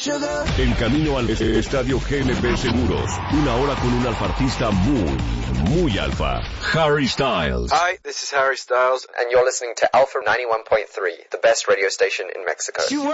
En camino al estadio GNP Seguros, una hora con un alfartista muy alfa, Harry Styles. Hi, this is Harry Styles, and you're listening to Alpha 91.3, the best radio station in Mexico.